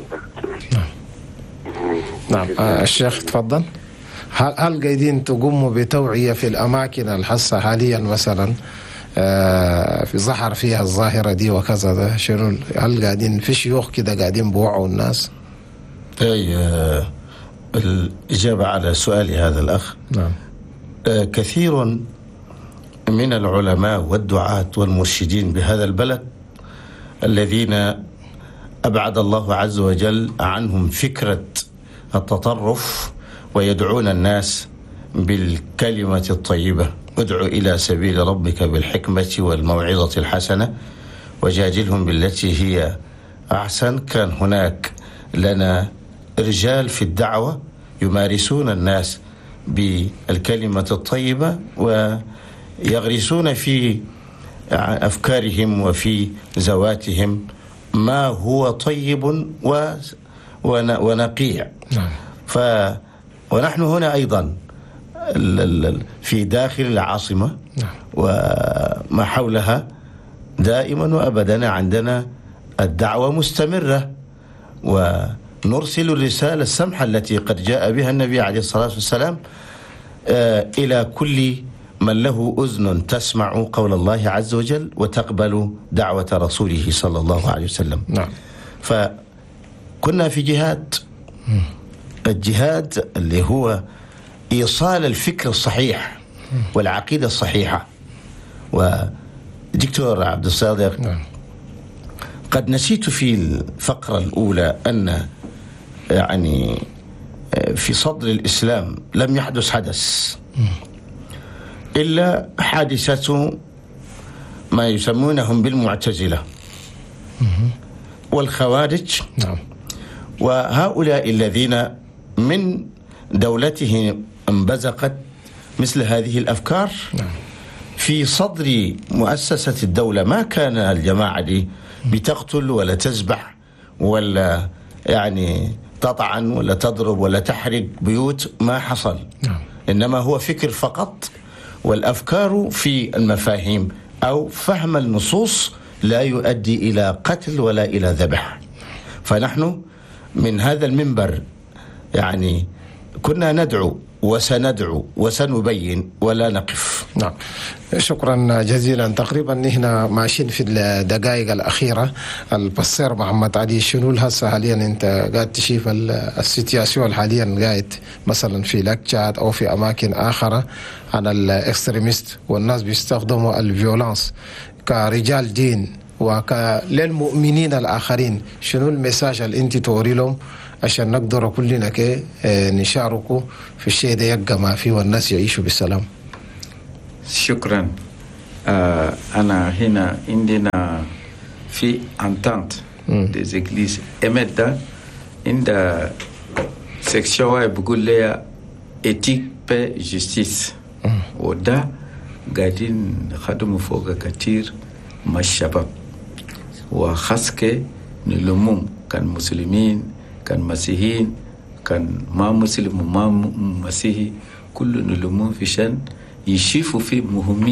نعم. الشيخ تفضل. هل قاعدين تقوموا بتوعية في الأماكن الحسة حاليا مثلا في ظهر فيها الظاهرة دي وكذا ده شنو؟ هل قاعدين في شيوخ كده قاعدين بوعوا الناس؟ الإجابة على سؤال هذا الأخ. نعم. كثير من العلماء والدعاة والمرشدين بهذا البلد الذين أبعد الله عز وجل عنهم فكرة التطرف ويدعون الناس بالكلمة الطيبة ادع إلى سبيل ربك بالحكمة والموعظة الحسنة وجادلهم بالتي هي أحسن. كان هناك لنا رجال في الدعوة يمارسون الناس بالكلمة الطيبة ويغرسون في أفكارهم وفي ذواتهم ما هو طيب ونقيع. ونحن هنا أيضا في داخل العاصمة وما حولها دائما وأبدا عندنا الدعوة مستمرة ونرسل الرسالة السمحة التي قد جاء بها النبي عليه الصلاة والسلام إلى كل من له أذن تسمع قول الله عز وجل وتقبل دعوة رسوله صلى الله عليه وسلم. نعم. فكنا في جهاد، الجهاد اللي هو إيصال الفكر الصحيح والعقيدة الصحيحة. ودكتور عبد الصادق قد نسيت في الفقرة الأولى أن يعني في صدر الإسلام لم يحدث حدث إلا حادثة ما يسمونهم بالمعتزلة والخوارج. نعم. وهؤلاء الذين من دولتهم انبزقت مثل هذه الأفكار. نعم. في صدر مؤسسة الدولة ما كان الجماعة دي بتقتل ولا تذبح ولا يعني تطعن ولا تضرب ولا تحرق بيوت، ما حصل. نعم. إنما هو فكر فقط، والأفكار في المفاهيم أو فهم النصوص لا يؤدي إلى قتل ولا إلى ذبح. فنحن من هذا المنبر يعني كنا ندعو وسندعو وسنبين ولا نقف. نعم، شكرا جزيلا. تقريبا نحن ماشيين في الدقائق الأخيرة. البصير محمد علي، شنو هسه حاليا انت قاعد تشوف السيتياسيون حاليا قاعد مثلا في لاكتشاد او في اماكن اخرى عن الاكستريميست، والناس بيستخدموا الفيولانس كرجال دين وللمؤمنين الآخرين، شنو المساج اللي انت توري لهم عشان نقدر كلنا نشاركوا في الشيء ده يبقى ما فيه والناس يعيشوا بالسلام؟ شكرا. أنا هنا عندنا في أنتانت des églises إمدا عند سكشن واحد بقول لي إتيك بي جستيس، وده قاعدين خدموا فوق كتير مع الشباب، وخاصة نلومهم كان مسلمين كان مسيحيين كان ما مسلم وما مسيحي، كل نلومهم في شان يشوفوا في مهمين